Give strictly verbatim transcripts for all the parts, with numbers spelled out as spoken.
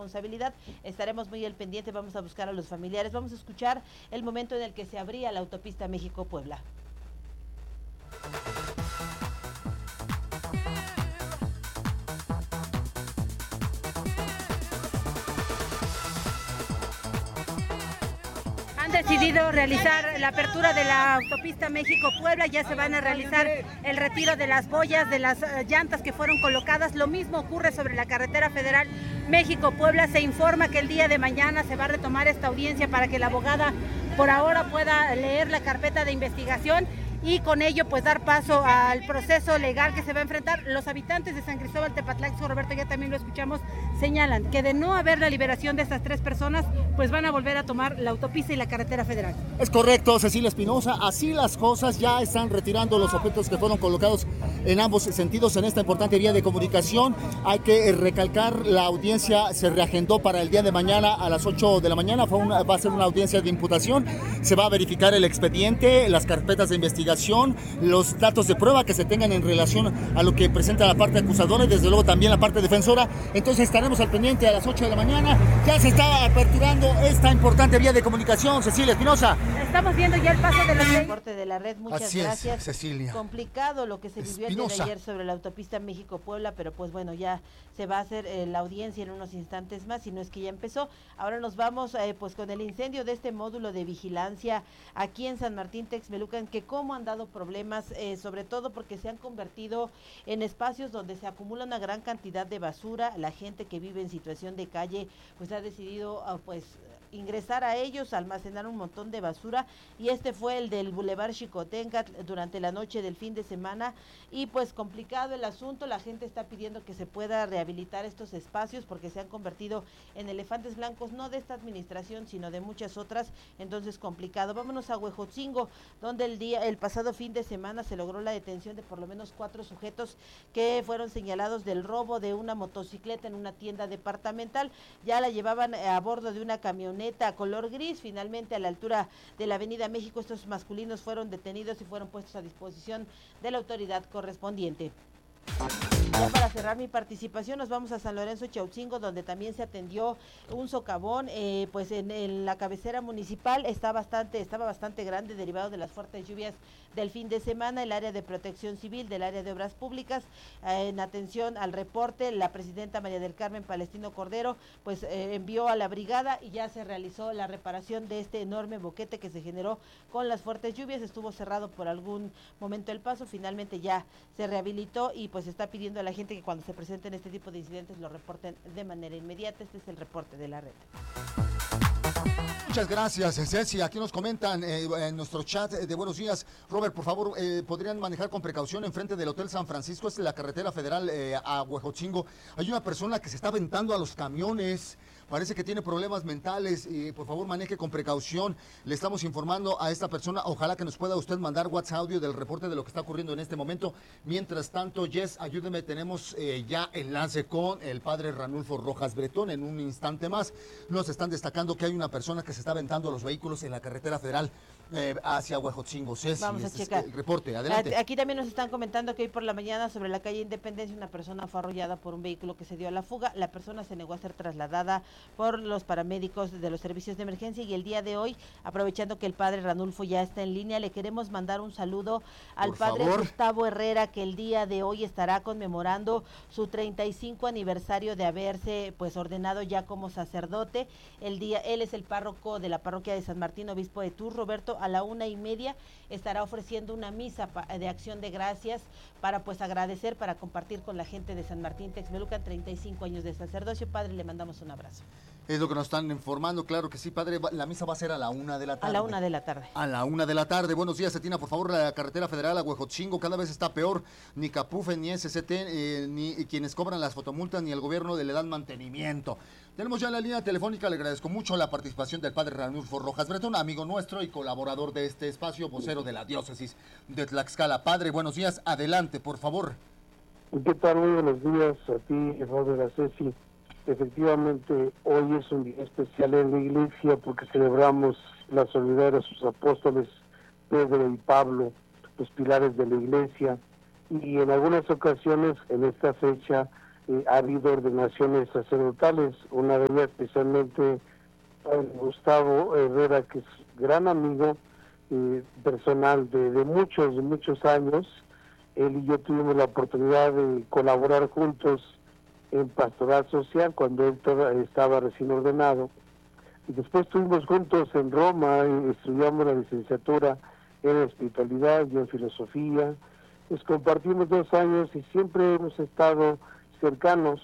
responsabilidad. Estaremos muy al pendiente, vamos a buscar a los familiares, vamos a escuchar el momento en el que se abría la autopista México-Puebla. Han decidido realizar la apertura de la autopista México-Puebla, ya se van a realizar el retiro de las boyas, de las llantas que fueron colocadas. Lo mismo ocurre sobre la carretera federal México-Puebla. Se informa que el día de mañana se va a retomar esta audiencia para que la abogada por ahora pueda leer la carpeta de investigación y con ello pues dar paso al proceso legal que se va a enfrentar. Los habitantes de San Cristóbal Tepatlaxco, Roberto, ya también lo escuchamos, señalan que de no haber la liberación de estas tres personas, pues van a volver a tomar la autopista y la carretera federal. Es correcto, Cecilia Espinosa, así las cosas, ya están retirando los objetos que fueron colocados en ambos sentidos en esta importante vía de comunicación. Hay que recalcar, la audiencia se reagendó para el día de mañana a las ocho de la mañana, Fue una, va a ser una audiencia de imputación, se va a verificar el expediente, las carpetas de investigación, los datos de prueba que se tengan en relación a lo que presenta la parte acusadora y desde luego también la parte defensora. Entonces estaremos al pendiente a las ocho de la mañana. Ya se está aperturando esta importante vía de comunicación. Cecilia Espinosa. Estamos viendo ya el paso de los transporte de la red. Muchas Así gracias. Es, Cecilia. Complicado lo que se vivió el día de ayer sobre la autopista México-Puebla, pero pues bueno, ya se va a hacer eh, la audiencia en unos instantes más, si no es que ya empezó. Ahora nos vamos eh, pues con el incendio de este módulo de vigilancia aquí en San Martín Texmelucan, que cómo han dado problemas, eh, sobre todo porque se han convertido en espacios donde se acumula una gran cantidad de basura. La gente que vive en situación de calle pues ha decidido uh, pues ingresar a ellos, almacenar un montón de basura, y este fue el del Boulevard Xicoténcatl durante la noche del fin de semana, y pues complicado el asunto. La gente está pidiendo que se pueda rehabilitar estos espacios porque se han convertido en elefantes blancos, no de esta administración, sino de muchas otras, entonces complicado. Vámonos a Huejotzingo, donde el día, el pasado fin de semana se logró la detención de por lo menos cuatro sujetos que fueron señalados del robo de una motocicleta en una tienda departamental. Ya la llevaban a bordo de una camioneta color gris. Finalmente, a la altura de la Avenida México, estos masculinos fueron detenidos y fueron puestos a disposición de la autoridad correspondiente. Ya para cerrar mi participación nos vamos a San Lorenzo Chautzingo, donde también se atendió un socavón, eh, pues en, en la cabecera municipal está bastante, estaba bastante grande derivado de las fuertes lluvias del fin de semana. El área de protección civil del área de obras públicas, eh, en atención al reporte, la presidenta María del Carmen Palestino Cordero pues eh, envió a la brigada y ya se realizó la reparación de este enorme boquete que se generó con las fuertes lluvias. Estuvo cerrado por algún momento el paso, finalmente ya se rehabilitó y pues está pidiendo a la gente que cuando se presenten este tipo de incidentes lo reporten de manera inmediata. Este es el reporte de la red. Muchas gracias, Ceci. Aquí nos comentan eh, en nuestro chat de buenos días. Robert, por favor, eh, ¿podrían manejar con precaución enfrente del Hotel San Francisco? Es la carretera federal eh, a Huejotzingo. Hay una persona que se está aventando a los camiones. Parece que tiene problemas mentales y por favor maneje con precaución. Le estamos informando a esta persona. Ojalá que nos pueda usted mandar WhatsApp audio del reporte de lo que está ocurriendo en este momento. Mientras tanto, Jess, ayúdeme, tenemos eh, ya enlace con el padre Ranulfo Rojas Bretón. En un instante más nos están destacando que hay una persona que se está aventando a los vehículos en la carretera federal eh, hacia Huejotzingo. Ceci, vamos a este checar es el reporte, adelante. Aquí también nos están comentando que hoy por la mañana sobre la calle Independencia una persona fue arrollada por un vehículo que se dio a la fuga. La persona se negó a ser trasladada por los paramédicos de los servicios de emergencia, y el día de hoy, aprovechando que el padre Ranulfo ya está en línea, le queremos mandar un saludo al por padre favor. Gustavo Herrera, que el día de hoy estará conmemorando su treinta y cinco aniversario de haberse pues ordenado ya como sacerdote. El día, él es el párroco de la parroquia de San Martín, obispo de Tours. Roberto, a la una y media estará ofreciendo una misa de acción de gracias para pues agradecer, para compartir con la gente de San Martín Texmelucan treinta y cinco años de sacerdocio. Padre, le mandamos un abrazo. Es lo que nos están informando, claro que sí, padre. La misa va a ser a la una de la tarde. A la una de la tarde. A la una de la tarde. Buenos días, Cetina, por favor, la carretera federal a Huejotzingo cada vez está peor. Ni Capufe, ni S C T, eh, ni quienes cobran las fotomultas, ni el gobierno le dan mantenimiento. Tenemos ya la línea telefónica, le agradezco mucho la participación del padre Ranulfo Rojas Bretón, amigo nuestro y colaborador de este espacio, vocero de la diócesis de Tlaxcala. Padre, buenos días, adelante, por favor. ¿Qué tal? Muy buenos días a ti, Robert, a Ceci. Efectivamente, hoy es un día especial en la iglesia porque celebramos la soledad de sus apóstoles Pedro y Pablo, los pilares de la iglesia, y en algunas ocasiones en esta fecha eh, ha habido ordenaciones sacerdotales, una de ellas especialmente Padre Gustavo Herrera, que es gran amigo eh, personal de, de muchos, muchos años. Él y yo tuvimos la oportunidad de colaborar juntos en pastoral social cuando él estaba recién ordenado. Y después estuvimos juntos en Roma y estudiamos la licenciatura en espiritualidad y en filosofía. Pues compartimos dos años y siempre hemos estado cercanos.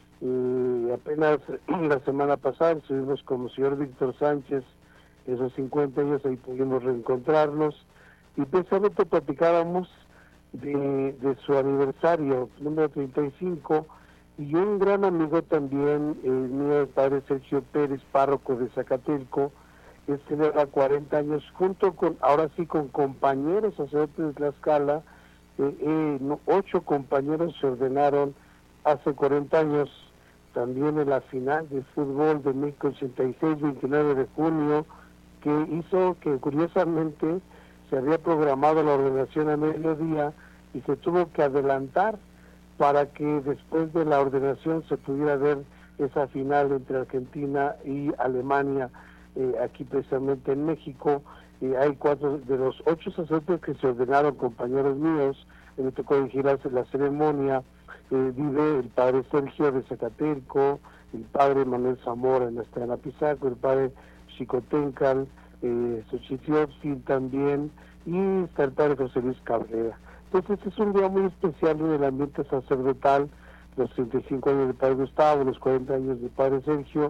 Y apenas la semana pasada estuvimos con el señor Víctor Sánchez, esos cincuenta años, ahí pudimos reencontrarnos y precisamente platicábamos de, de su aniversario número treinta y cinco, y un gran amigo también, el mío, el padre Sergio Pérez, párroco de Zacatelco, él celebra cuarenta años junto con, ahora sí, con compañeros sacerdotes de Tlaxcala. eh, eh, no, ocho compañeros se ordenaron hace cuarenta años, también en la final de fútbol de México ochenta y seis, veintinueve de junio, que hizo que curiosamente se había programado la ordenación a mediodía y se tuvo que adelantar para que después de la ordenación se pudiera ver esa final entre Argentina y Alemania, eh, aquí precisamente en México. Eh, hay cuatro de los ocho sacerdotes que se ordenaron, compañeros míos, eh, me tocó vigilarse la ceremonia. Eh, vive el padre Sergio de Zacatelco, el padre Manuel Zamora en Estranapizaco, el padre Xicotencal, eh, Xochitl también, y está el padre José Luis Cabrera. Entonces es un día muy especial en el ambiente sacerdotal, los treinta y cinco años del padre Gustavo, los cuarenta años del padre Sergio,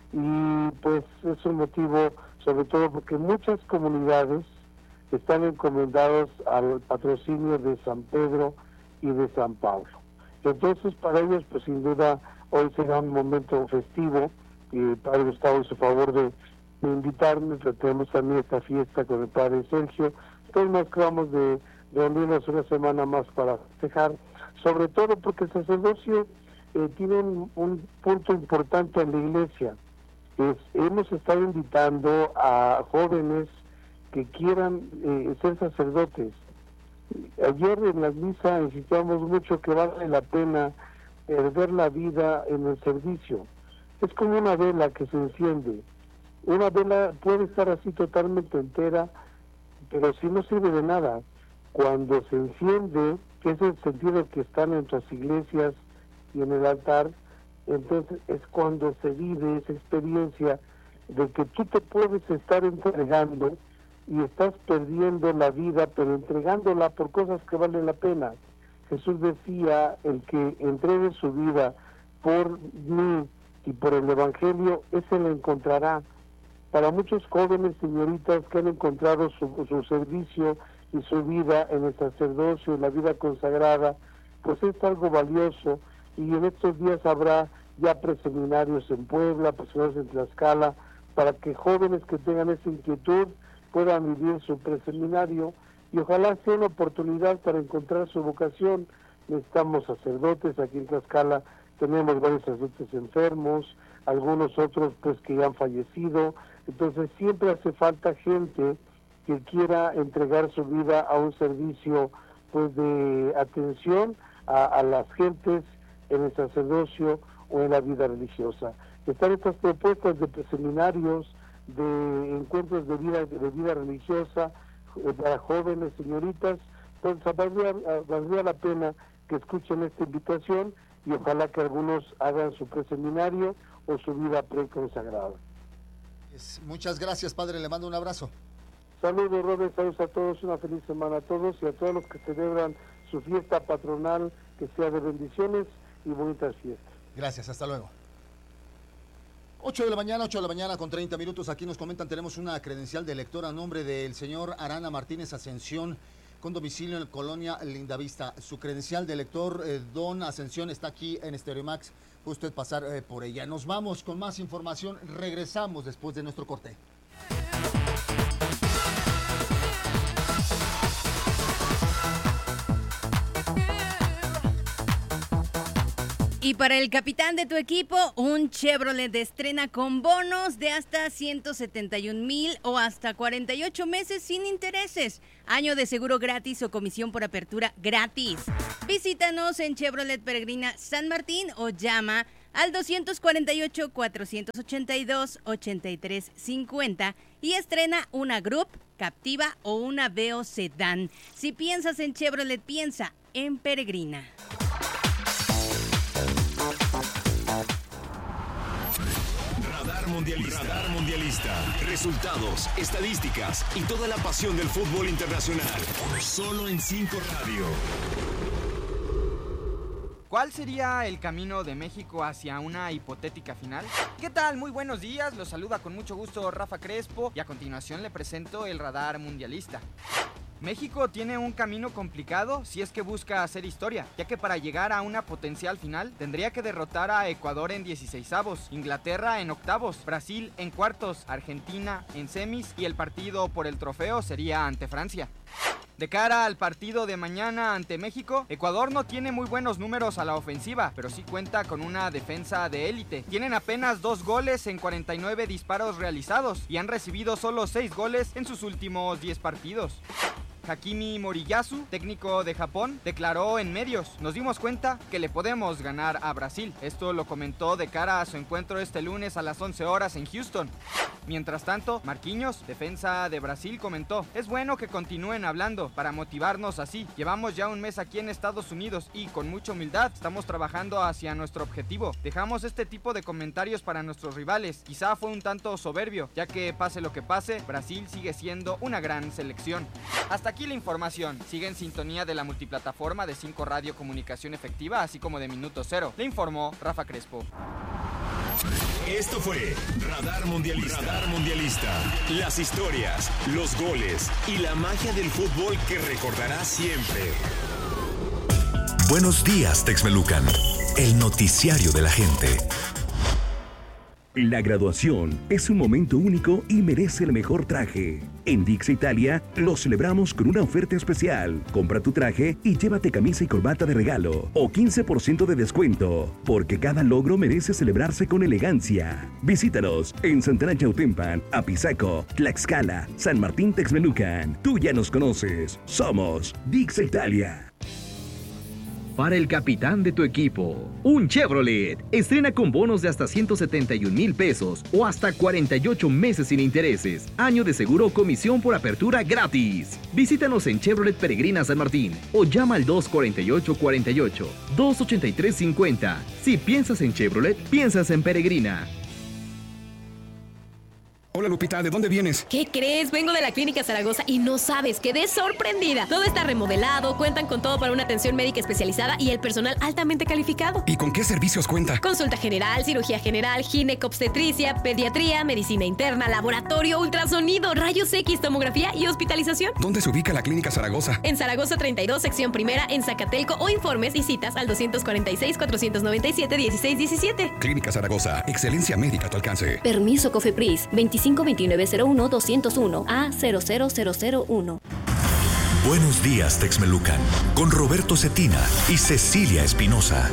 y pues es un motivo sobre todo porque muchas comunidades están encomendados al patrocinio de San Pedro y de San Pablo. Entonces para ellos pues sin duda hoy será un momento festivo, y el padre Gustavo hizo favor de, de invitarme, tratemos también esta fiesta con el padre Sergio. Entonces nos acabamos de reunirnos una semana más para festejar, sobre todo porque el sacerdocio eh, tiene un, un punto importante en la iglesia. Es, hemos estado invitando a jóvenes que quieran eh, ser sacerdotes. Ayer en la misa insistíamos mucho que vale la pena perder la vida en el servicio. Es como una vela que se enciende. Una vela puede estar así totalmente entera, pero si no sirve de nada. Cuando se enciende, que es el sentido que está en nuestras iglesias y en el altar, entonces es cuando se vive esa experiencia de que tú te puedes estar entregando y estás perdiendo la vida, pero entregándola por cosas que valen la pena. Jesús decía, el que entregue su vida por mí y por el Evangelio, ese lo encontrará. Para muchos jóvenes, señoritas, que han encontrado su, su servicio y su vida en el sacerdocio, en la vida consagrada, pues es algo valioso, y en estos días habrá ya preseminarios en Puebla, preseminarios en Tlaxcala, para que jóvenes que tengan esa inquietud puedan vivir su preseminario, y ojalá sea una oportunidad para encontrar su vocación. Necesitamos sacerdotes, aquí en Tlaxcala tenemos varios sacerdotes enfermos, algunos otros pues que ya han fallecido, entonces siempre hace falta gente que quiera entregar su vida a un servicio pues de atención a, a las gentes en el sacerdocio o en la vida religiosa. Están estas propuestas de preseminarios, de encuentros de vida de vida religiosa eh, para jóvenes, señoritas. Entonces valdría, valdría la pena que escuchen esta invitación y ojalá que algunos hagan su preseminario o su vida preconsagrada. Muchas gracias, padre, le mando un abrazo. Saludos, Robert, saludos a todos, una feliz semana a todos y a todos los que celebran su fiesta patronal, que sea de bendiciones y bonitas fiestas. Gracias, hasta luego. ocho de la mañana, ocho de la mañana con treinta minutos, aquí nos comentan, tenemos una credencial de lector a nombre del señor Arana Martínez Ascensión, con domicilio en la colonia Lindavista. Su credencial de lector, eh, don Ascensión, está aquí en Stereomax, puede usted pasar eh, por ella. Nos vamos con más información, regresamos después de nuestro corte. Y para el capitán de tu equipo, un Chevrolet de estrena con bonos de hasta ciento setenta y un mil o hasta cuarenta y ocho meses sin intereses. Año de seguro gratis o comisión por apertura gratis. Visítanos en Chevrolet Peregrina San Martín o llama al dos cuatro ocho, cuatro ocho dos, ocho tres cinco cero y estrena una Group, Captiva o una Veo Sedán. Si piensas en Chevrolet, piensa en Peregrina. Radar Mundialista. Radar Mundialista. Resultados, estadísticas y toda la pasión del fútbol internacional. Solo en cinco Radio. ¿Cuál sería el camino de México hacia una hipotética final? ¿Qué tal? Muy buenos días, los saluda con mucho gusto Rafa Crespo y a continuación le presento el Radar Mundialista. México tiene un camino complicado si es que busca hacer historia, ya que para llegar a una potencial final tendría que derrotar a Ecuador en dieciseisavos, Inglaterra en octavos, Brasil en cuartos, Argentina en semis y el partido por el trofeo sería ante Francia. De cara al partido de mañana ante México, Ecuador no tiene muy buenos números a la ofensiva, pero sí cuenta con una defensa de élite. Tienen apenas dos goles en cuarenta y nueve disparos realizados y han recibido solo seis goles en sus últimos diez partidos. Hakimi Moriyasu, técnico de Japón, declaró en medios: nos dimos cuenta que le podemos ganar a Brasil. Esto lo comentó de cara a su encuentro este lunes a las once horas en Houston. Mientras tanto, Marquinhos, defensa de Brasil, comentó: es bueno que continúen hablando para motivarnos así. Llevamos ya un mes aquí en Estados Unidos y con mucha humildad estamos trabajando hacia nuestro objetivo. Dejamos este tipo de comentarios para nuestros rivales. Quizá fue un tanto soberbio, ya que pase lo que pase, Brasil sigue siendo una gran selección. Hasta aquí la información. Sigue en sintonía de la multiplataforma de cinco Radio Comunicación Efectiva, así como de Minuto Cero. Le informó Rafa Crespo. Esto fue Radar Mundialista. Radar Mundialista. Las historias, los goles y la magia del fútbol que recordarás siempre. Buenos días, Texmelucan. El noticiario de la gente. La graduación es un momento único y merece el mejor traje. En Dix Italia lo celebramos con una oferta especial. Compra tu traje y llévate camisa y corbata de regalo o quince por ciento de descuento, porque cada logro merece celebrarse con elegancia. Visítanos en Santana Chautempan, Apizaco, Tlaxcala, San Martín Texmelucan. Tú ya nos conoces. Somos Dix Italia. Para el capitán de tu equipo, un Chevrolet. Estrena con bonos de hasta ciento setenta y un mil pesos o hasta cuarenta y ocho meses sin intereses. Año de seguro o comisión por apertura gratis. Visítanos en Chevrolet Peregrina San Martín o llama al dos cuatro ocho, cuatro ocho, dos ocho tres cinco cero. Si piensas en Chevrolet, piensas en Peregrina. Hola Lupita, ¿de dónde vienes? ¿Qué crees? Vengo de la Clínica Zaragoza y no sabes, quedé sorprendida. Todo está remodelado, cuentan con todo para una atención médica especializada y el personal altamente calificado. ¿Y con qué servicios cuenta? Consulta general, cirugía general, ginecobstetricia, pediatría, medicina interna, laboratorio, ultrasonido, rayos X, tomografía y hospitalización. ¿Dónde se ubica la Clínica Zaragoza? En Zaragoza treinta y dos, sección primera, en Zacatelco, o informes y citas al dos cuatro seis, cuatro nueve siete, uno seis uno siete. Clínica Zaragoza, excelencia médica a tu alcance. Permiso COFEPRIS, veinticinco veintinueve cero uno doscientos uno A cero cero cero cero uno. Buenos días, Texmelucan, con Roberto Cetina y Cecilia Espinosa.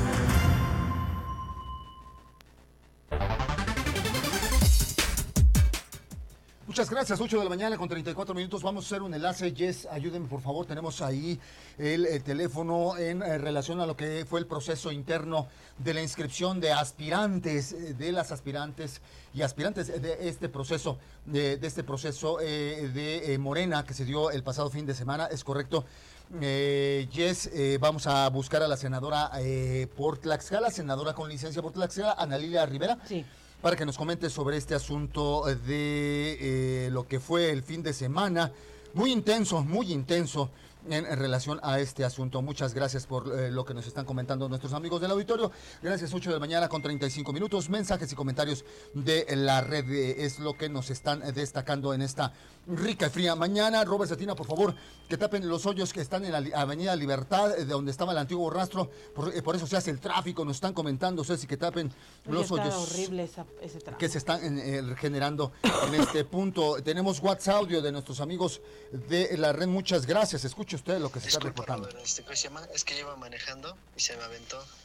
Muchas gracias, ocho de la mañana con treinta y cuatro minutos. Vamos a hacer un enlace. Jess, ayúdenme por favor. Tenemos ahí el, el teléfono en eh, relación a lo que fue el proceso interno de la inscripción de aspirantes, de las aspirantes y aspirantes de este proceso, de, de este proceso eh, de eh, Morena que se dio el pasado fin de semana. Es correcto. Eh, Jess, eh, vamos a buscar a la senadora eh, por Tlaxcala, senadora con licencia por Tlaxcala, Ana Lilia Rivera. Sí. Para que nos comente sobre este asunto de eh, lo que fue el fin de semana. Muy intenso, muy intenso en, en relación a este asunto. Muchas gracias por eh, lo que nos están comentando nuestros amigos del auditorio. Gracias, ocho de la mañana con treinta y cinco minutos. Mensajes y comentarios de la red eh, es lo que nos están destacando en esta rica y fría mañana. Robert Cetina, por favor, que tapen los hoyos que están en la Avenida Libertad, de donde estaba el antiguo rastro. Por, eh, por eso se hace el tráfico. Nos están comentando, Ceci, que tapen Oye, los hoyos horrible esa, ese tráfico que se están en, eh, generando en este punto. Tenemos WhatsApp audio de nuestros amigos de la red. Muchas gracias. Escuche usted lo que se Disculpa, está reportando. Robert, este, ¿cómo se llama? Es que iba manejando y se me aventó.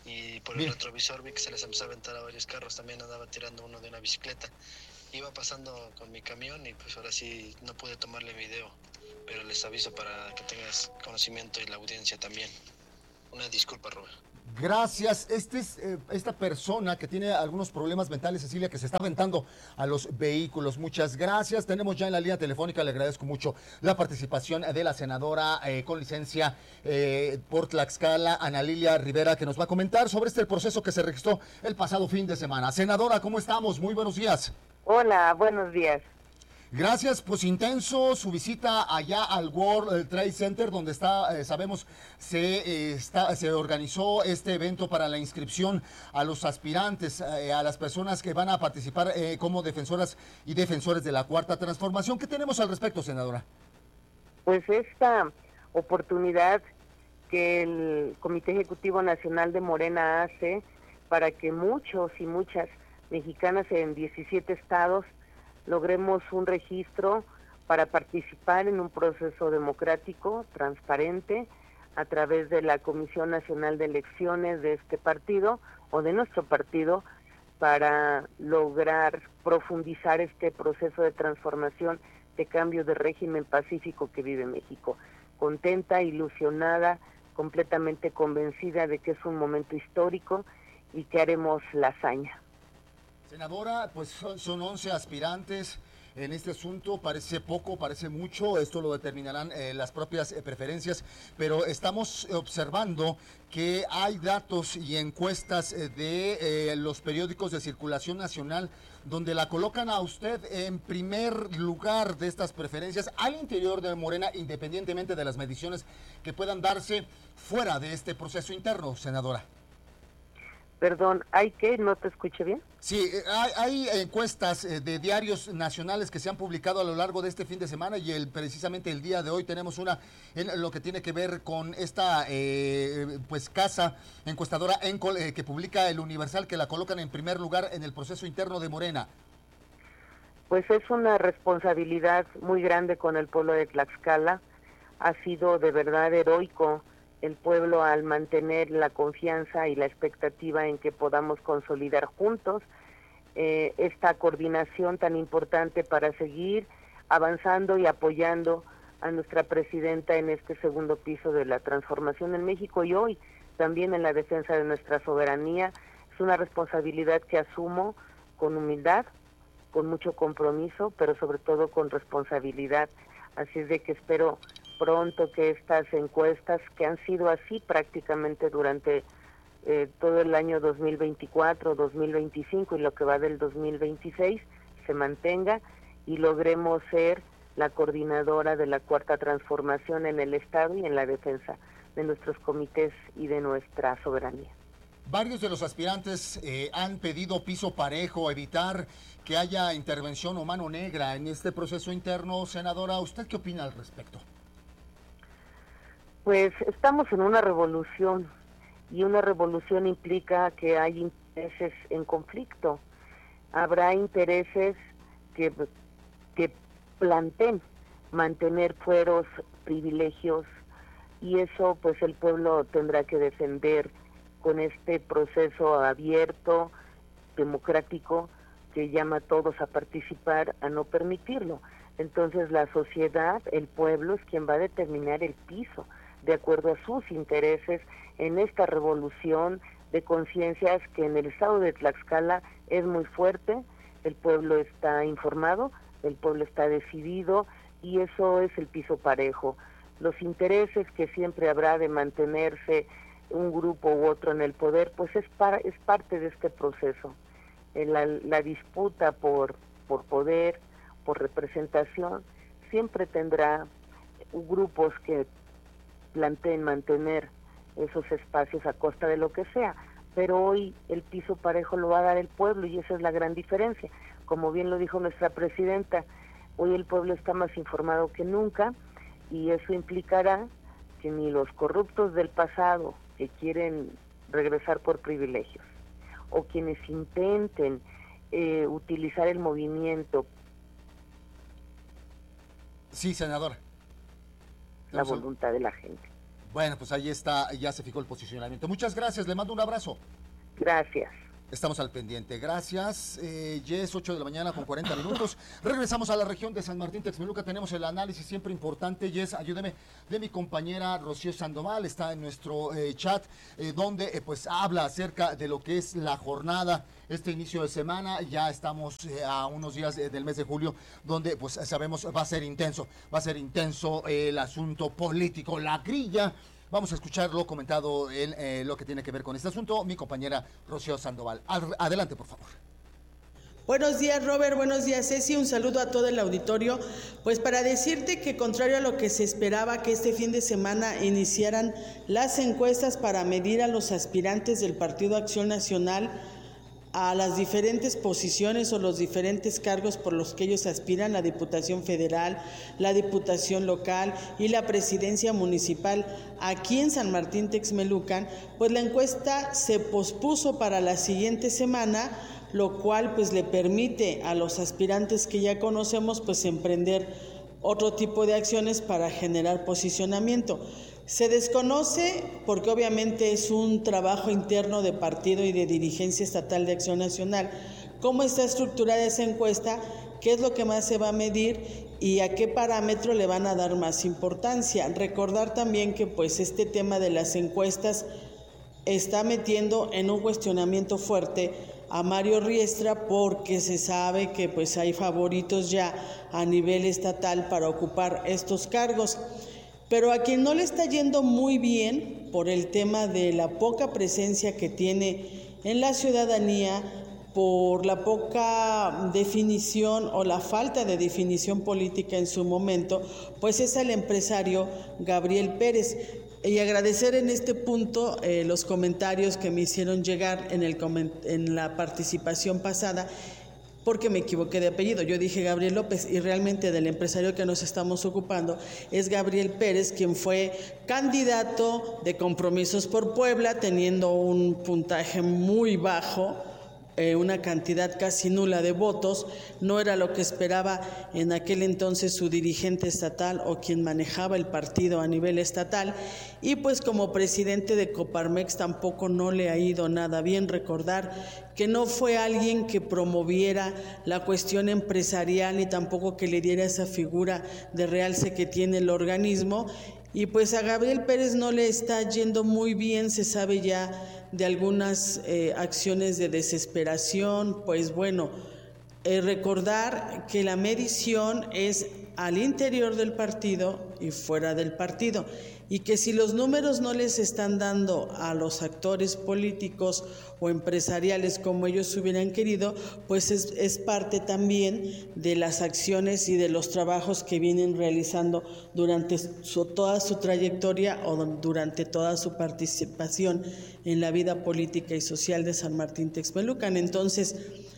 y por el Bien. retrovisor vi que se les empezó a aventar a varios carros, también andaba tirando uno de una bicicleta. Iba pasando con mi camión y pues ahora sí no pude tomarle video, pero les aviso para que tengas conocimiento y la audiencia también. Una disculpa, Robert. Gracias. Este es, eh, esta persona que tiene algunos problemas mentales, Cecilia, que se está aventando a los vehículos. Muchas gracias. Tenemos ya en la línea telefónica, le agradezco mucho la participación de la senadora eh, con licencia eh, por Tlaxcala, Ana Lilia Rivera, que nos va a comentar sobre este proceso que se registró el pasado fin de semana. Senadora, ¿cómo estamos? Muy buenos días. Hola, buenos días. Gracias, pues intenso su visita allá al World Trade Center, donde está, eh, sabemos, se, eh, está, se organizó este evento para la inscripción a los aspirantes, eh, a las personas que van a participar eh, como defensoras y defensores de la Cuarta Transformación. ¿Qué tenemos al respecto, senadora? Pues esta oportunidad que el Comité Ejecutivo Nacional de Morena hace para que muchos y muchas mexicanas en diecisiete estados logremos un registro para participar en un proceso democrático, transparente, a través de la Comisión Nacional de Elecciones de este partido o de nuestro partido, para lograr profundizar este proceso de transformación, de cambio de régimen pacífico que vive México. Contenta, ilusionada, completamente convencida de que es un momento histórico y que haremos la hazaña. Senadora, pues son, son once aspirantes en este asunto, parece poco, parece mucho, esto lo determinarán eh, las propias eh, preferencias, pero estamos observando que hay datos y encuestas eh, de eh, los periódicos de circulación nacional donde la colocan a usted en primer lugar de estas preferencias al interior de Morena, independientemente de las mediciones que puedan darse fuera de este proceso interno, senadora. Perdón, ¿hay qué? ¿No te escuché bien? Sí, hay, hay encuestas eh, de diarios nacionales que se han publicado a lo largo de este fin de semana y el, precisamente el día de hoy tenemos una en lo que tiene que ver con esta eh, pues casa encuestadora Encol, eh, que publica el Universal, que la colocan en primer lugar en el proceso interno de Morena. Pues es una responsabilidad muy grande con el pueblo de Tlaxcala. Ha sido de verdad heroico el pueblo al mantener la confianza y la expectativa en que podamos consolidar juntos eh, esta coordinación tan importante para seguir avanzando y apoyando a nuestra presidenta en este segundo piso de la transformación en México y hoy también en la defensa de nuestra soberanía. Es una responsabilidad que asumo con humildad, con mucho compromiso, pero sobre todo con responsabilidad. Así es de que espero pronto que estas encuestas, que han sido así prácticamente durante eh, todo el año dos mil veinticuatro, dos mil veinticinco y lo que va del dos mil veintiséis, se mantenga y logremos ser la coordinadora de la Cuarta Transformación en el Estado y en la defensa de nuestros comités y de nuestra soberanía. Varios de los aspirantes eh, han pedido piso parejo, evitar que haya intervención o mano negra en este proceso interno. Senadora, ¿usted qué opina al respecto? Pues estamos en una revolución y una revolución implica que hay intereses en conflicto. Habrá intereses que, que planteen mantener fueros, privilegios, y eso pues el pueblo tendrá que defender con este proceso abierto, democrático, que llama a todos a participar, a no permitirlo. Entonces la sociedad, el pueblo, es quien va a determinar el piso de acuerdo a sus intereses en esta revolución de conciencias que en el estado de Tlaxcala es muy fuerte. El pueblo está informado, el pueblo está decidido y eso es el piso parejo. Los intereses que siempre habrá de mantenerse un grupo u otro en el poder, pues es para, es parte de este proceso. La, la disputa por, por poder, por representación, siempre tendrá grupos que planteen mantener esos espacios a costa de lo que sea, pero hoy el piso parejo lo va a dar el pueblo y esa es la gran diferencia. Como bien lo dijo nuestra presidenta, hoy el pueblo está más informado que nunca y eso implicará que ni los corruptos del pasado que quieren regresar por privilegios o quienes intenten eh, utilizar el movimiento. Sí, senador. La voluntad de la gente. Bueno, pues ahí está, ya se fijó el posicionamiento. Muchas gracias, le mando un abrazo. Gracias. Estamos al pendiente. Gracias. Eh, Yes, ocho de la mañana con cuarenta minutos. Regresamos a la región de San Martín Texmeluca. Tenemos el análisis siempre importante. Yes, ayúdeme, de mi compañera Rocío Sandoval. Está en nuestro eh, chat, eh, donde eh, pues habla acerca de lo que es la jornada, este inicio de semana. Ya estamos eh, a unos días eh, del mes de julio, donde pues sabemos va a ser intenso. Va a ser intenso eh, el asunto político, la grilla. Vamos a escuchar lo comentado en eh, lo que tiene que ver con este asunto, mi compañera Rocío Sandoval. Adelante, por favor. Buenos días, Robert. Buenos días, Ceci. Un saludo a todo el auditorio. Pues para decirte que contrario a lo que se esperaba, que este fin de semana iniciaran las encuestas para medir a los aspirantes del Partido Acción Nacional a las diferentes posiciones o los diferentes cargos por los que ellos aspiran, la Diputación Federal, la Diputación Local y la Presidencia Municipal aquí en San Martín Texmelucan, pues la encuesta se pospuso para la siguiente semana, lo cual pues le permite a los aspirantes que ya conocemos pues emprender otro tipo de acciones para generar posicionamiento. Se desconoce, porque obviamente es un trabajo interno de partido y de dirigencia estatal de Acción Nacional, cómo está estructurada esa encuesta, qué es lo que más se va a medir y a qué parámetro le van a dar más importancia. Recordar también que pues este tema de las encuestas está metiendo en un cuestionamiento fuerte a Mario Riestra, porque se sabe que pues hay favoritos ya a nivel estatal para ocupar estos cargos. Pero a quien no le está yendo muy bien por el tema de la poca presencia que tiene en la ciudadanía, por la poca definición o la falta de definición política en su momento, pues es al empresario Gabriel Pérez. Y agradecer en este punto eh, los comentarios que me hicieron llegar en, el en la participación pasada, porque me equivoqué de apellido. Yo dije Gabriel López y realmente del empresario que nos estamos ocupando es Gabriel Pérez, quien fue candidato de Compromisos por Puebla, teniendo un puntaje muy bajo, eh, una cantidad casi nula de votos. No era lo que esperaba en aquel entonces su dirigente estatal o quien manejaba el partido a nivel estatal. Y pues como presidente de Coparmex tampoco no le ha ido nada bien. Recordar que no fue alguien que promoviera la cuestión empresarial ni tampoco que le diera esa figura de realce que tiene el organismo. Y pues a Gabriel Pérez no le está yendo muy bien, se sabe ya de algunas eh, acciones de desesperación. Pues bueno, eh, recordar que la medición es al interior del partido y fuera del partido, y que si los números no les están dando a los actores políticos o empresariales como ellos hubieran querido, pues es, es parte también de las acciones y de los trabajos que vienen realizando durante su, toda su trayectoria o durante toda su participación en la vida política y social de San Martín Texmelucan. Entonces,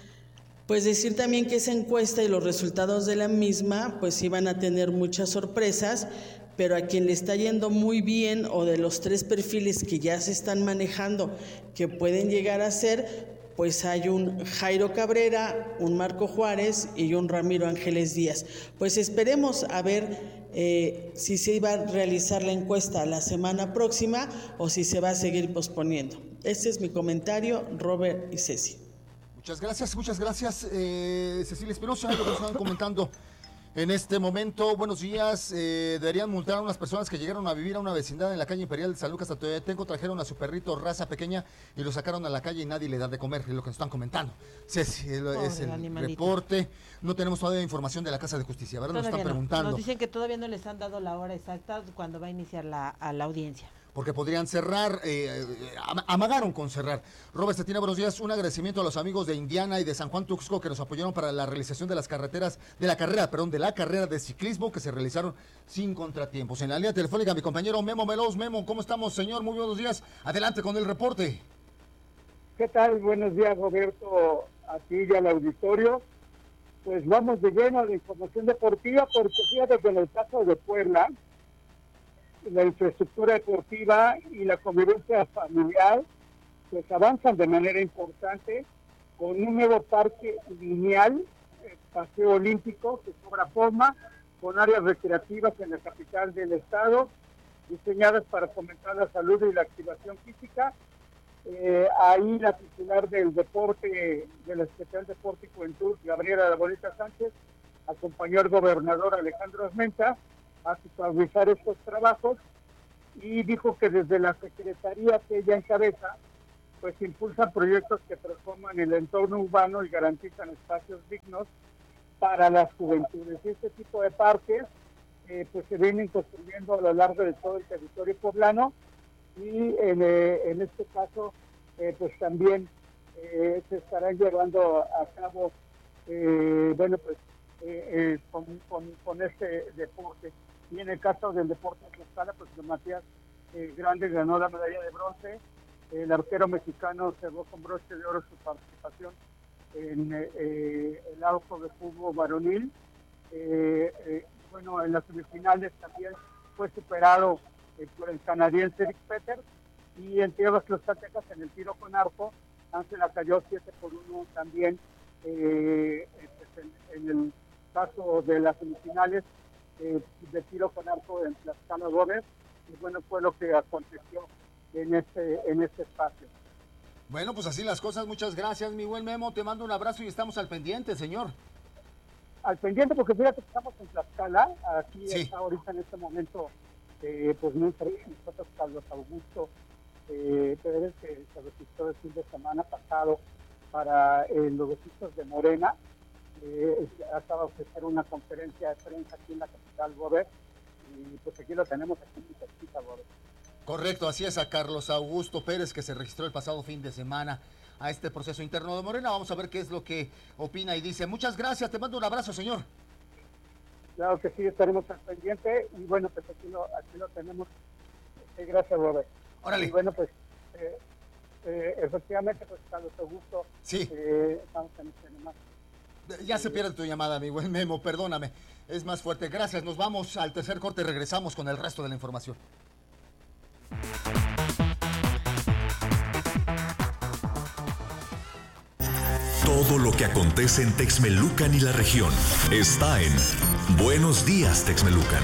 pues decir también que esa encuesta y los resultados de la misma pues iban a tener muchas sorpresas, pero a quien le está yendo muy bien, o de los tres perfiles que ya se están manejando que pueden llegar a ser, pues hay un Jairo Cabrera, un Marco Juárez y un Ramiro Ángeles Díaz. Pues esperemos a ver eh, si se iba a realizar la encuesta la semana próxima o si se va a seguir posponiendo. Este es mi comentario, Robert y Ceci. Muchas gracias, muchas gracias, eh, Cecilia Espinosa, lo que nos estaban comentando en este momento. Buenos días. Eh, deberían multar a unas personas que llegaron a vivir a una vecindad en la calle Imperial de San Lucas Atoyatenco, trajeron a su perrito raza pequeña y lo sacaron a la calle y nadie le da de comer, es lo que nos están comentando. Ceci, es el animalito. Reporte. No tenemos todavía información de la Casa de Justicia, ¿verdad? Todavía nos están no. preguntando. Nos dicen que todavía no les han dado la hora exacta cuando va a iniciar la, a la audiencia. Porque podrían cerrar, eh, amagaron con cerrar. Robert Cetina, buenos días. Un agradecimiento a los amigos de Indiana y de San Juan Tuxco que nos apoyaron para la realización de las carreteras, de la carrera, perdón, de la carrera de ciclismo que se realizaron sin contratiempos. En la línea telefónica, mi compañero Memo Melos. Memo, ¿cómo estamos, señor? Muy buenos días. Adelante con el reporte. ¿Qué tal? Buenos días, Roberto, a ti y al auditorio. Pues vamos de lleno a la información deportiva, porque fíjate que en el caso de Puebla, la infraestructura deportiva y la convivencia familiar pues avanzan de manera importante con un nuevo parque lineal, eh, paseo olímpico que cobra forma, con áreas recreativas en la capital del estado, diseñadas para fomentar la salud y la activación física. Eh, ahí la titular del deporte, de la Especial Deporte y Juventud, Gabriela La Bonita Sánchez, acompañó al gobernador Alejandro Armenta a supervisar estos trabajos y dijo que desde la secretaría que ella encabeza, pues impulsan proyectos que transforman el entorno urbano y garantizan espacios dignos para las juventudes. Este tipo de parques eh, pues se vienen construyendo a lo largo de todo el territorio poblano y en, eh, en este caso eh, pues también eh, se estarán llevando a cabo eh, bueno pues eh, eh, con, con, con este deporte. Y en el caso del deporte de Tlaxcala, pues Matías eh, Grande ganó la medalla de bronce. El arquero mexicano cerró con broche de oro su participación en eh, el auto de fútbol varonil. Eh, eh, bueno, en las semifinales también fue superado eh, por el canadiense Eric Peters, y en tierras tlaxcaltecas en el tiro con arco, Ángela cayó siete por uno también eh, en, en el caso de las semifinales eh, de tiro con arco en Tlaxcala Gómez, y bueno, fue lo que aconteció en este, en este espacio. Bueno, pues así las cosas. Muchas gracias, mi buen Memo. Te mando un abrazo y estamos al pendiente, señor. Al pendiente, porque fíjate que estamos en Tlaxcala. Aquí sí. Está ahorita en este momento, eh, pues muy frío. Nosotros, Carlos Augusto eh, Pérez, que se registró el fin de semana pasado para eh, los registros de Morena. Eh, acaba de ofrecer una conferencia de prensa aquí en la capital, Robert. Y pues aquí lo tenemos, aquí muy cerquita, Robert. Correcto, así es, a Carlos Augusto Pérez, que se registró el pasado fin de semana a este proceso interno de Morena. Vamos a ver qué es lo que opina y dice. Muchas gracias, te mando un abrazo, señor. Claro que sí, estaremos al pendiente, y bueno, pues aquí lo, aquí lo tenemos. Eh, gracias, Robert. Órale. Y bueno, pues eh, eh, efectivamente, pues Carlos Augusto, sí. eh, estamos en este tema. Ya se pierde tu llamada, mi buen Memo, perdóname, es más fuerte. Gracias, nos vamos al tercer corte y regresamos con el resto de la información. Todo lo que acontece en Texmelucan y la región está en Buenos Días, Texmelucan.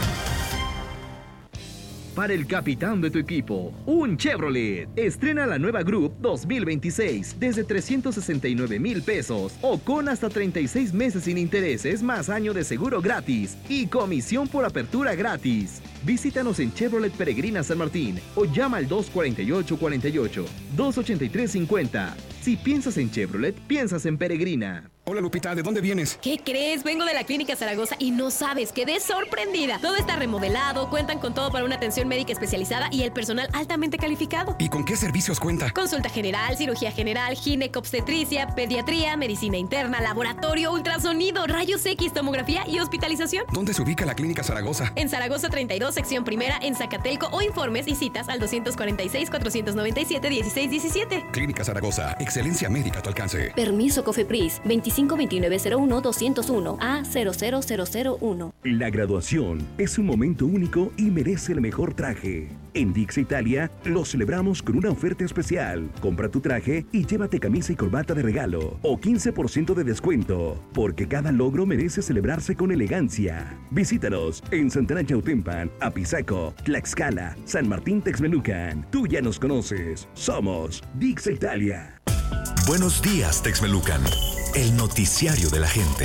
Para el capitán de tu equipo, un Chevrolet. Estrena la nueva Group dos mil veintiséis desde trescientos sesenta y nueve mil pesos o con hasta treinta y seis meses sin intereses más año de seguro gratis y comisión por apertura gratis. Visítanos en Chevrolet Peregrina San Martín o llama al dos cuatro ocho cuatro ocho, dos ocho tres cinco cero. Si piensas en Chevrolet, piensas en Peregrina. Hola Lupita, ¿de dónde vienes? ¿Qué crees? Vengo de la Clínica Zaragoza y no sabes, quedé sorprendida. Todo está remodelado, cuentan con todo para una atención médica especializada y el personal altamente calificado. ¿Y con qué servicios cuenta? Consulta general, cirugía general, ginecobstetricia, pediatría, medicina interna, laboratorio, ultrasonido, rayos X, tomografía y hospitalización. ¿Dónde se ubica la Clínica Zaragoza? En Zaragoza treinta y dos, sección primera, en Zacatelco, o informes y citas al dos cuatro seis, cuatro nueve siete, uno seis uno siete. Clínica Zaragoza, excelencia médica a tu alcance. Permiso COFEPRIS, veinticinco veintinueve cero uno doscientos uno A cero cero cero cero uno. La graduación es un momento único y merece el mejor traje. En Dix Italia lo celebramos con una oferta especial. Compra tu traje y llévate camisa y corbata de regalo o quince por ciento de descuento, porque cada logro merece celebrarse con elegancia. Visítanos en Santana Chautempan, Apizaco, Tlaxcala, San Martín Texmelucan. Tú ya nos conoces. Somos Dix Italia. Buenos días, Texmelucan. El noticiario de la gente.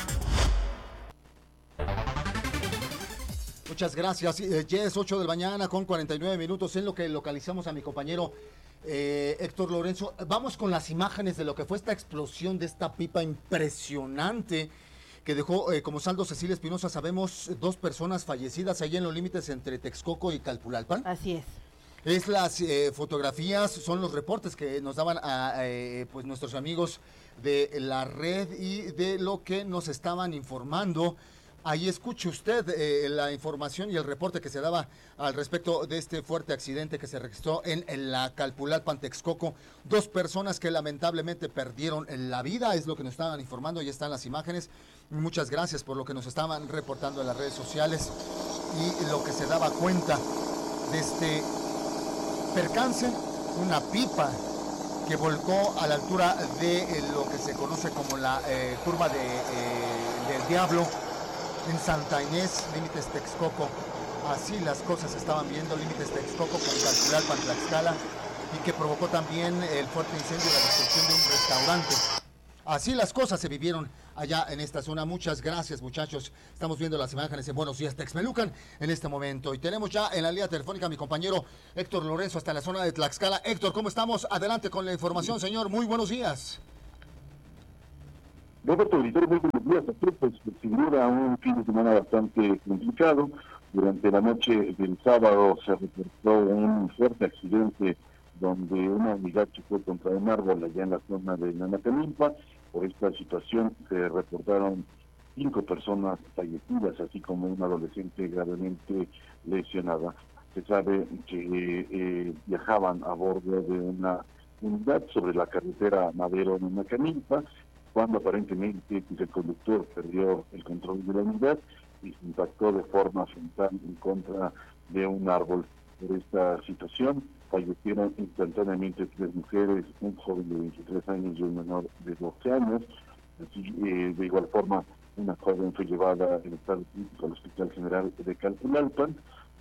Muchas gracias. Eh, ya es ocho de la mañana con cuarenta y nueve minutos en lo que localizamos a mi compañero eh, Héctor Lorenzo. Vamos con las imágenes de lo que fue esta explosión de esta pipa impresionante que dejó eh, como saldo Cecilia Espinosa. Sabemos dos personas fallecidas ahí en los límites entre Texcoco y Calpulalpan. Así es. Es las eh, fotografías, son los reportes que nos daban a eh, pues nuestros amigos de la red y de lo que nos estaban informando. Ahí escuche usted eh, la información y el reporte que se daba al respecto de este fuerte accidente que se registró en, en la Calpulalpan, Texcoco. Dos personas que lamentablemente perdieron la vida, es lo que nos estaban informando. Ahí están las imágenes. Muchas gracias por lo que nos estaban reportando en las redes sociales y lo que se daba cuenta de este percance, una pipa que volcó a la altura de eh, lo que se conoce como la eh, curva de, eh, del Diablo en Santa Inés, límites Texcoco. Así las cosas se estaban viendo, límites Texcoco con Calpulalpan, Tlaxcala, y que provocó también el fuerte incendio y la destrucción de un restaurante. Así las cosas se vivieron allá en esta zona. Muchas gracias, muchachos. Estamos viendo las imágenes en Buenos Días Texmelucan en este momento. Y tenemos ya en la línea telefónica a mi compañero Héctor Lorenzo hasta la zona de Tlaxcala. Héctor, ¿cómo estamos? Adelante con la información, señor. Muy buenos días. Roberto, editor, muy buenos días. Aquí, pues, sin duda, un fin de semana bastante complicado. Durante la noche del sábado se reportó un fuerte accidente donde una unidad chocó contra un árbol allá en la zona de Nanacamilpa. Por esta situación se reportaron cinco personas fallecidas, así como una adolescente gravemente lesionada. Se sabe que eh, viajaban a bordo de una unidad sobre la carretera Madero-Nanacamilpa, cuando aparentemente pues, el conductor perdió el control de la unidad y se impactó de forma frontal en contra de un árbol. Por esta situación fallecieron instantáneamente tres mujeres, un joven de veintitrés años y un menor de doce años. Así, eh, de igual forma, una joven fue llevada en estado crítico al Hospital General de Calpulalpan.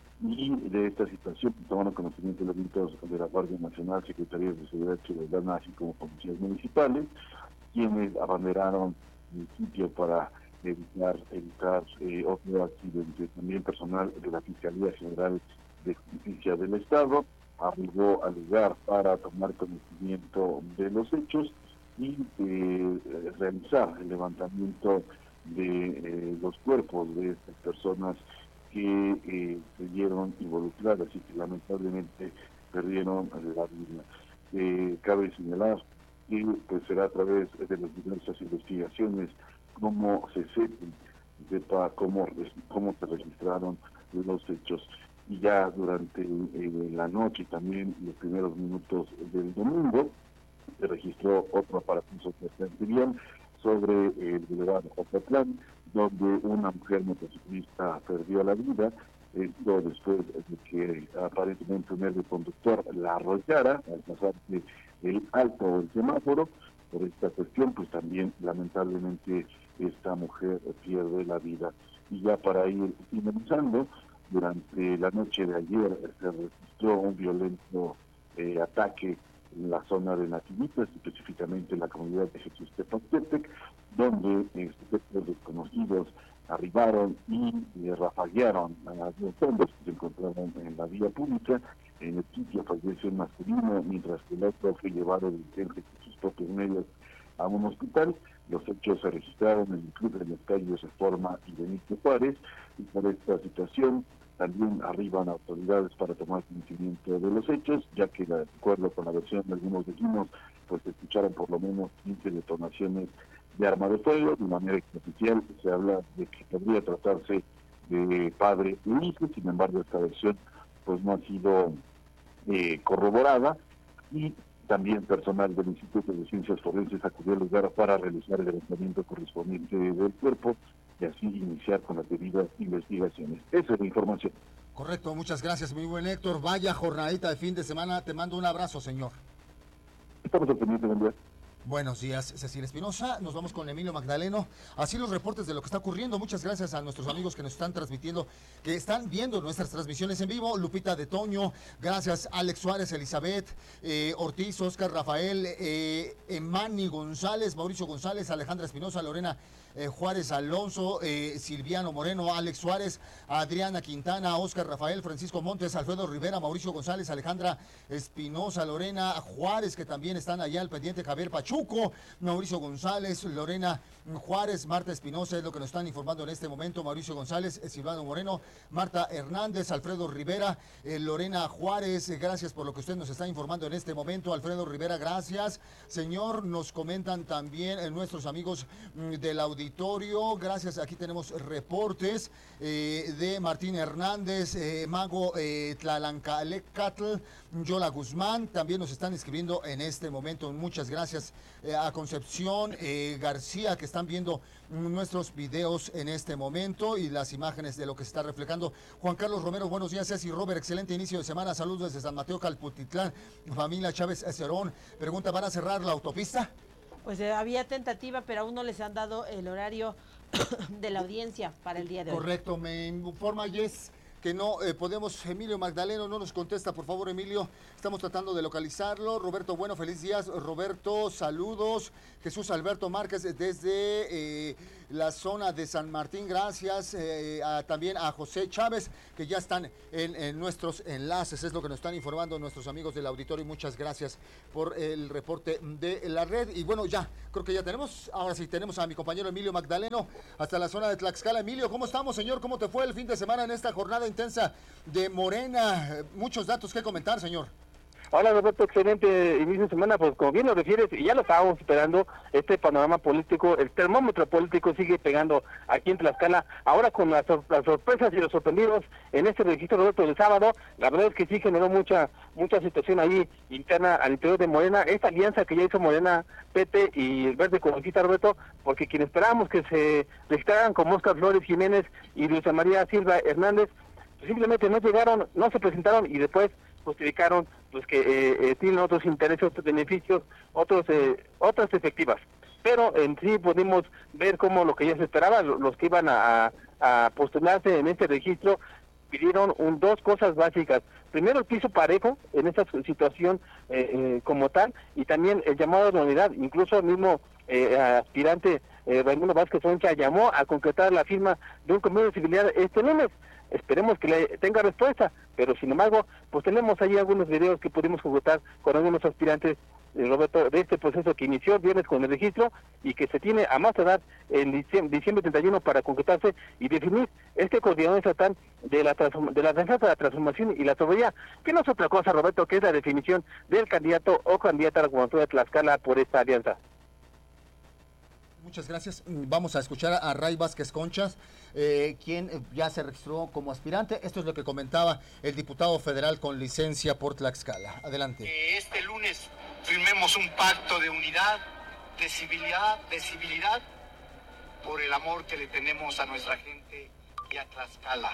Y de esta situación tomaron conocimiento elementos de la Guardia Nacional, Secretaría de Seguridad Ciudadana, así como policías municipales, quienes abanderaron el sitio para evitar, evitar eh, otro accidente. También personal de la Fiscalía General de Justicia del Estado arribó al lugar para tomar conocimiento de los hechos y eh, realizar el levantamiento de eh, los cuerpos de estas personas que eh, se vieron involucradas y que lamentablemente perdieron la vida. Eh, cabe señalar que pues será a través de las diversas investigaciones cómo se sepan, sepa cómo, cómo se registraron los hechos. Y ya durante eh, la noche y también los primeros minutos del domingo se registró otro aparatoso bastante bien sobre el boulevard Ocotlán, donde una mujer motociclista perdió la vida, esto después de que aparentemente un nervio conductor la arrollara al pasarse el alto o el semáforo. Por esta cuestión, pues también lamentablemente esta mujer pierde la vida. Y ya para ir finalizando, durante la noche de ayer se registró un violento eh, ataque en la zona de Nativitas, específicamente en la comunidad de Jesús Tepaztepec, donde eh, sujetos desconocidos arribaron y eh, rafaguearon a dos hombres que se encontraban en la vía pública. En el sitio falleció un masculino, mientras que el otro fue llevado de urgencia con sus propios medios a un hospital. Los hechos se registraron en el Club de las Calles Reforma y Benito Juárez, y por esta situación también arriban autoridades para tomar conocimiento de los hechos, ya que de acuerdo con la versión de algunos vecinos, pues se escucharon por lo menos quince detonaciones de arma de fuego. De manera extraoficial se habla de que podría tratarse de padre e hijo, sin embargo esta versión pues no ha sido eh, corroborada, y también personal del Instituto de Ciencias Forenses acudió al lugar para realizar el levantamiento correspondiente del cuerpo y así iniciar con las debidas investigaciones. Esa es la información. Correcto, muchas gracias, muy buen Héctor. Vaya jornadita de fin de semana, te mando un abrazo, señor. Estamos al pendiente, buen día. Buenos días, Cecilia Espinosa. Nos vamos con Emilio Magdaleno. Así los reportes de lo que está ocurriendo. Muchas gracias a nuestros amigos que nos están transmitiendo, que están viendo nuestras transmisiones en vivo. Lupita de Toño, gracias. Alex Suárez, Elizabeth, eh, Ortiz, Oscar, Rafael, eh, Emani González, Mauricio González, Alejandra Espinosa, Lorena eh, Juárez Alonso, eh, Silviano Moreno, Alex Suárez, Adriana Quintana, Oscar Rafael, Francisco Montes, Alfredo Rivera, Mauricio González, Alejandra Espinosa, Lorena Juárez, que también están allá al pendiente, Javier Pachuco, Mauricio González, Lorena Juárez, Marta Espinosa es lo que nos están informando en este momento, Mauricio González, Silvano Moreno, Marta Hernández, Alfredo Rivera, eh, Lorena Juárez, eh, gracias por lo que usted nos está informando en este momento, Alfredo Rivera, gracias. Señor, nos comentan también eh, nuestros amigos mm, del auditorio, gracias, aquí tenemos reportes eh, de Martín Hernández, eh, Mago eh, Tlalancatl, Yola Guzmán, también nos están escribiendo en este momento, muchas gracias eh, a Concepción eh, García, que están viendo nuestros videos en este momento y las imágenes de lo que se está reflejando. Juan Carlos Romero, buenos días, Ceci Robert, excelente inicio de semana, saludos desde San Mateo Calputitlán, familia Chávez Cerón. Pregunta, ¿van a cerrar la autopista? Pues eh, había tentativa, pero aún no les han dado el horario de la audiencia para el día de hoy. Correcto, me informa Yes que no eh, podemos. Emilio Magdaleno no nos contesta, por favor, Emilio. Estamos tratando de localizarlo. Roberto Bueno, feliz días. Roberto, saludos. Jesús Alberto Márquez desde eh, la zona de San Martín, gracias. Eh, a, también a José Chávez, que ya están en, en nuestros enlaces, es lo que nos están informando nuestros amigos del auditorio. Y muchas gracias por el reporte de la red. Y bueno, ya, creo que ya tenemos, ahora sí, tenemos a mi compañero Emilio Magdaleno hasta la zona de Tlaxcala. Emilio, ¿cómo estamos, señor? ¿Cómo te fue el fin de semana en esta jornada intensa de Morena? Muchos datos que comentar, señor. Hola, Roberto, excelente inicio de semana. Pues como bien lo refieres, y ya lo estábamos esperando, este panorama político, el termómetro político sigue pegando aquí en Tlaxcala. Ahora con las, sor las sorpresas y los sorprendidos en este registro, Roberto, del sábado, la verdad es que sí generó mucha mucha situación ahí interna al interior de Morena, esta alianza que ya hizo Morena, P T y el Verde Ecologista, Roberto, porque quienes esperábamos que se registraran como Óscar Flores Jiménez y Luis María Silva Hernández, pues simplemente no llegaron, no se presentaron y después justificaron pues que eh, eh, tienen otros intereses, otros beneficios, otros eh, otras efectivas. Pero en sí pudimos ver cómo lo que ya se esperaba, los que iban a, a postularse en este registro pidieron un, dos cosas básicas. Primero, el piso parejo en esta situación eh, eh, como tal, y también el llamado a la unidad. Incluso el mismo eh, aspirante eh, Raimundo Vázquez Soncha llamó a concretar la firma de un convenio de civilidad este lunes. Esperemos que le tenga respuesta, pero sin embargo, pues tenemos ahí algunos videos que pudimos concretar con algunos aspirantes, eh, Roberto, de este proceso que inició el viernes con el registro y que se tiene a más tardar en diciembre, diciembre treinta y uno para concretarse y definir este coordinador estatal de la de la defensa de la transformación y la soberanía, que no es otra cosa, Roberto, que es la definición del candidato o candidata a la gubernatura de Tlaxcala por esta alianza. Muchas gracias. Vamos a escuchar a Ray Vázquez Conchas, eh, quien ya se registró como aspirante. Esto es lo que comentaba el diputado federal con licencia por Tlaxcala. Adelante. Que este lunes firmemos un pacto de unidad, de civilidad, de civilidad, por el amor que le tenemos a nuestra gente y a Tlaxcala.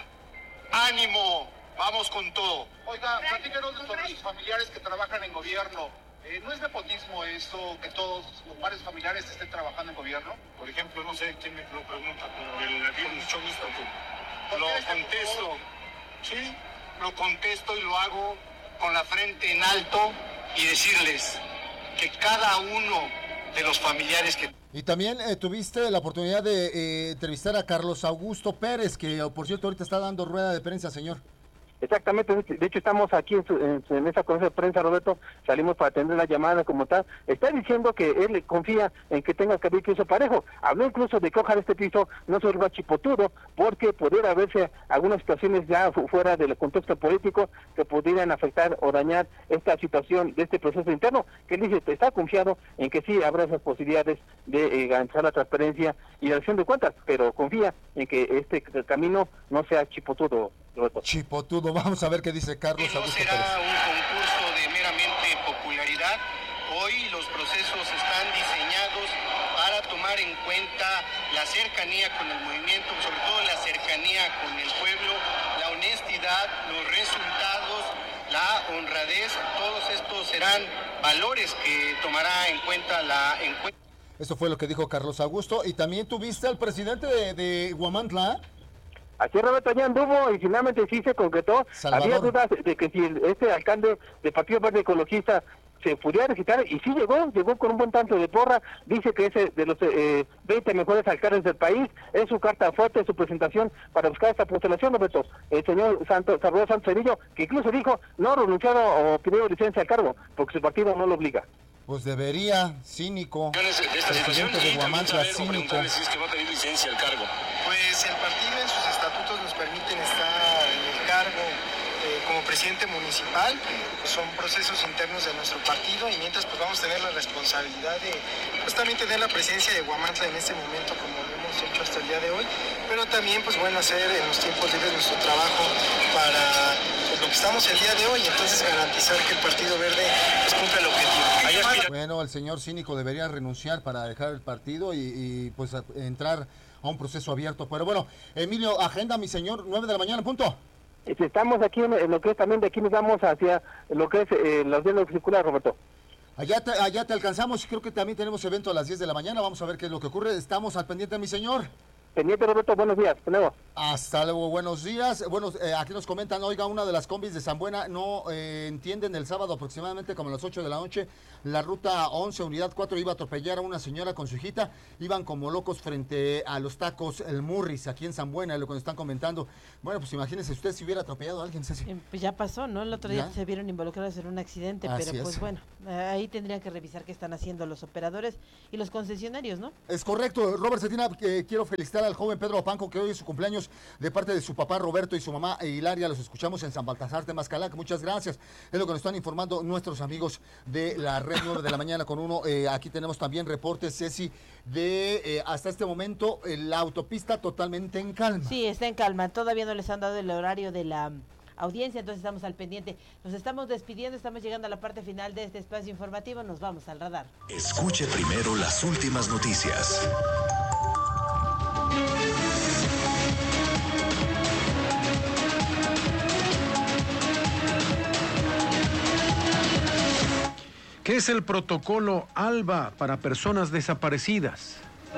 ¡Ánimo! ¡Vamos con todo! Oiga, platíquenos sobre sus familiares que trabajan en gobierno. Eh, ¿No es nepotismo esto, que todos los pares familiares estén trabajando en gobierno? Por ejemplo, no sé quién me lo pregunta, pero el, con mucho gusto. Lo contesto, sí, lo contesto y lo hago con la frente en alto y decirles que cada uno de los familiares que... Y también eh, tuviste la oportunidad de eh, entrevistar a Carlos Augusto Pérez, que por cierto ahorita está dando rueda de prensa, señor. Exactamente, de hecho estamos aquí en, su, en, en esa conferencia de prensa, Roberto, salimos para atender la llamada como tal. Está diciendo que él confía en que tenga que haber piso parejo. Habló incluso de que ojalá este piso no se vuelva chipotudo, porque pudiera haberse algunas situaciones ya fuera del contexto político que pudieran afectar o dañar esta situación de este proceso interno, que él dice, está confiado en que sí habrá esas posibilidades de eh, garantizar la transparencia y la acción de cuentas, pero confía en que este camino no sea chipotudo. Roberto. Chipotudo, vamos a ver qué dice Carlos Augusto Pérez. No será Pérez. un concurso de meramente popularidad. Hoy los procesos están diseñados para tomar en cuenta la cercanía con el movimiento, sobre todo la cercanía con el pueblo, la honestidad, los resultados, la honradez. Todos estos serán valores que tomará en cuenta la encuesta. Esto fue lo que dijo Carlos Augusto. Y también tuviste al presidente de, de Huamantla. Aquí Roberto ya anduvo y finalmente sí se concretó. Salvador. Había dudas de que si el, este alcalde del Partido Verde Ecologista se pudiera registrar, y sí llegó, llegó con un buen tanto de porra. Dice que es de los eh, veinte mejores alcaldes del país. Es su carta fuerte, su presentación para buscar esta postulación, Roberto. El señor Santos, Salvador Santos Cedillo, que incluso dijo no renunciado o pidió licencia al cargo, porque su partido no lo obliga. Pues debería, cínico. Presidente de Huamantla, cínico. Si es que va a pedir licencia al cargo. Pues el partido en sus estatutos nos permiten estar en el cargo eh, como presidente municipal. Pues son procesos internos de nuestro partido y mientras pues vamos a tener la responsabilidad de pues también tener la presencia de Huamantla en este momento como lo hemos hecho hasta el día de hoy. Pero también pues bueno hacer en los tiempos libres nuestro trabajo para pues, lo que estamos el día de hoy. Entonces garantizar que el Partido Verde pues, cumpla el objetivo. Bueno, el señor cínico debería renunciar para dejar el partido y, y pues a, entrar a un proceso abierto. Pero bueno, Emilio, agenda, mi señor, nueve de la mañana, punto. Estamos aquí en, en lo que es también de aquí nos vamos hacia lo que es eh, los días circular, Roberto. Allá te, allá te alcanzamos, creo que también tenemos evento a las diez de la mañana, vamos a ver qué es lo que ocurre. Estamos al pendiente, mi señor. Pendiente, Roberto, buenos días, hasta luego. Hasta luego, buenos días. Bueno, eh, aquí nos comentan, oiga, una de las combis de San Buena no eh, entienden el sábado aproximadamente como a las ocho de la noche, la ruta once, unidad cuatro, iba a atropellar a una señora con su hijita, iban como locos frente a los tacos El Murris, aquí en San Buena, es lo que nos están comentando. Bueno, pues imagínense usted si hubiera atropellado a alguien, Ceci. Eh, pues ya pasó, ¿no? El otro día ¿Ya? se vieron involucrados en un accidente, Así pero pues es. bueno, eh, ahí tendrían que revisar qué están haciendo los operadores y los concesionarios, ¿no? Es correcto, Robert Cetina, eh, quiero felicitar al joven Pedro Apanco, que hoy es su cumpleaños, de parte de su papá Roberto y su mamá Hilaria. Los escuchamos en San Baltasar de Mascalac. Muchas gracias. Es lo que nos están informando nuestros amigos de la red nueve de la mañana con uno. Eh, aquí tenemos también reportes, Ceci, de eh, hasta este momento eh, la autopista totalmente en calma. Sí, está en calma. Todavía no les han dado el horario de la um, audiencia, entonces estamos al pendiente. Nos estamos despidiendo, estamos llegando a la parte final de este espacio informativo. Nos vamos al radar. Escuche primero las últimas noticias. ¿Qué es el protocolo ALBA para personas desaparecidas?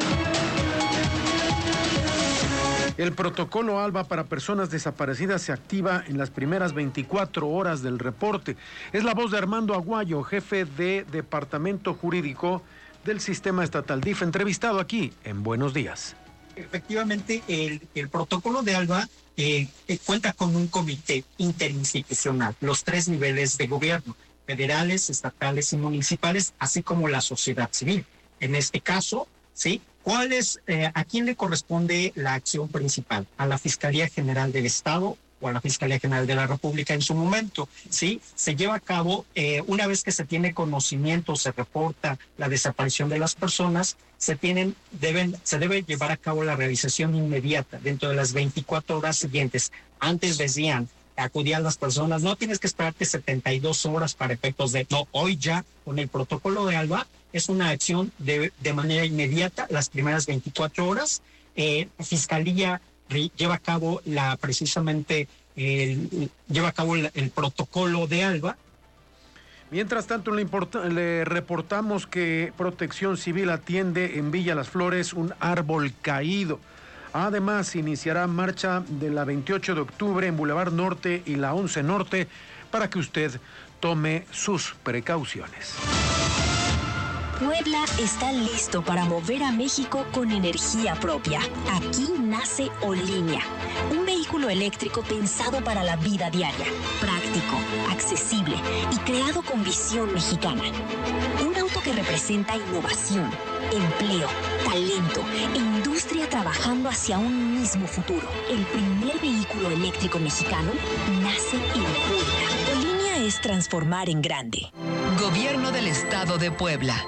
El protocolo ALBA para personas desaparecidas se activa en las primeras veinticuatro horas del reporte. Es la voz de Armando Aguayo, jefe de Departamento Jurídico del Sistema Estatal D I F, entrevistado aquí en Buenos Días. Efectivamente, el, el protocolo de ALBA eh, eh, cuenta con un comité interinstitucional, los tres niveles de gobierno, federales, estatales y municipales, así como la sociedad civil. En este caso, ¿sí? ¿Cuál es, eh, a quién le corresponde la acción principal? ¿A la Fiscalía General del Estado o a la Fiscalía General de la República en su momento? ¿Sí? Se lleva a cabo, eh, una vez que se tiene conocimiento, se reporta la desaparición de las personas, se tienen, deben, se debe llevar a cabo la realización inmediata dentro de las veinticuatro horas siguientes. Antes decían, acudían las personas, no tienes que esperarte setenta y dos horas para efectos de... No, hoy ya con el protocolo de ALBA es una acción de, de manera inmediata, las primeras veinticuatro horas. Eh, Fiscalía lleva a cabo la precisamente, el, lleva a cabo el, el protocolo de ALBA. Mientras tanto, le, le reportamos que Protección Civil atiende en Villa Las Flores un árbol caído. Además, iniciará marcha de la veintiocho de octubre en Boulevard Norte y la once Norte para que usted tome sus precauciones. Puebla está listo para mover a México con energía propia. Aquí nace Olinea, un vehículo eléctrico pensado para la vida diaria, práctico, accesible y creado con visión mexicana. Un auto que representa innovación, empleo, talento e industria trabajando hacia un mismo futuro. El primer vehículo eléctrico mexicano nace en Puebla. Olinea es transformar en grande. Gobierno del Estado de Puebla.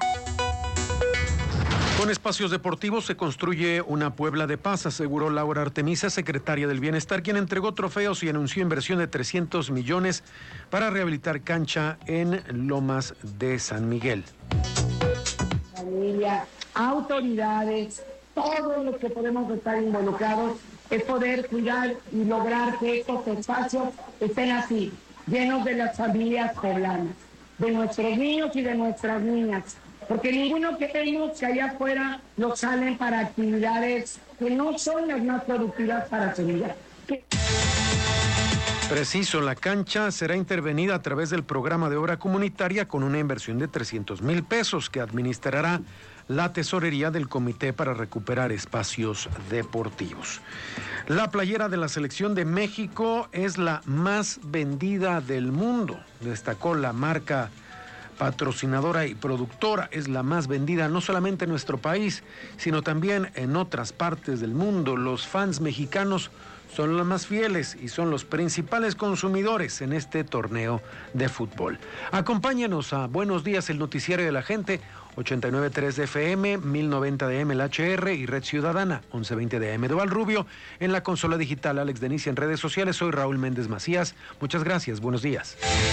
Con espacios deportivos se construye una Puebla de paz, aseguró Laura Artemisa, secretaria del Bienestar, quien entregó trofeos y anunció inversión de trescientos millones para rehabilitar cancha en Lomas de San Miguel. Familia, autoridades, todos los que podemos estar involucrados, es poder cuidar y lograr que estos espacios estén así, llenos de las familias poblanas, de nuestros niños y de nuestras niñas. Porque ninguno queremos que allá afuera nos salen para actividades que no son las más productivas para su vida. Preciso, la cancha será intervenida a través del programa de obra comunitaria con una inversión de trescientos mil pesos que administrará la tesorería del Comité para Recuperar Espacios Deportivos. La playera de la Selección de México es la más vendida del mundo, destacó la marca patrocinadora y productora. Es la más vendida no solamente en nuestro país, sino también en otras partes del mundo. Los fans mexicanos son los más fieles y son los principales consumidores en este torneo de fútbol. Acompáñanos a Buenos Días, el noticiario de la gente, ochenta y nueve punto tres de F M, mil noventa de A M el H R y Red Ciudadana, once veinte de A M de Valrubio. En la consola digital, Alex Denicia en redes sociales. Soy Raúl Méndez Macías. Muchas gracias. Buenos días.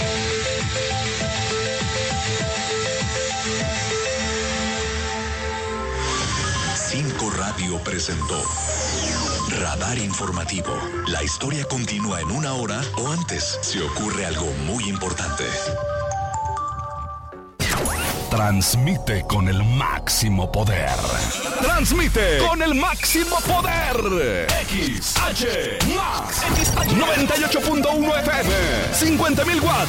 Cinco Radio presentó Radar Informativo. La historia continúa en una hora o antes si ocurre algo muy importante. Transmite con el máximo poder. Transmite con el máximo poder. X H Max noventa y ocho punto uno F M, cincuenta mil watts